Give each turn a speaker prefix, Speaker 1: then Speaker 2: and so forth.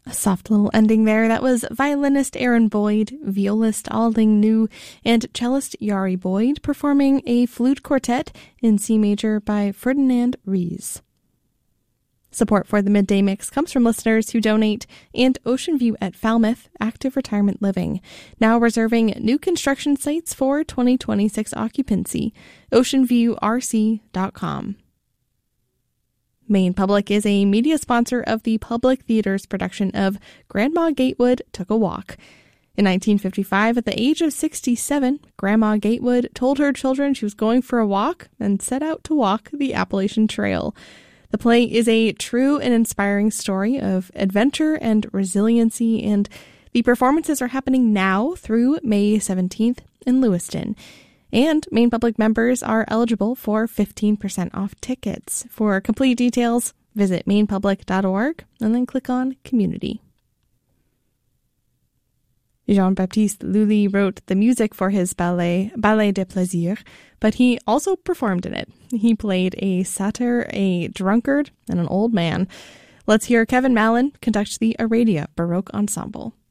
Speaker 1: A soft little ending there. That was violinist Aaron Boyd, violist Alding New, and cellist Yari Boyd performing a flute quartet in C major by Ferdinand Ries. Support for the Midday Mix comes from listeners who donate, and Ocean View at Falmouth Active Retirement Living, now reserving new construction sites for 2026 occupancy. oceanviewrc.com. Maine Public is a media sponsor of the Public Theater's production of Grandma Gatewood Took a Walk. In 1955, at the age of 67, Grandma Gatewood told her children she was going for a walk and set out to walk the Appalachian Trail. The play is a true and inspiring story of adventure and resiliency, and the performances are happening now through May 17th in Lewiston. And Maine Public members are eligible for 15% off tickets. For complete details, visit mainepublic.org and then click on Community. Jean-Baptiste Lully wrote the music for his ballet de Plaisir, but he also performed in it. He played a satyr, a drunkard, and an old man. Let's hear Kevin Mallon conduct the Aradia Baroque Ensemble.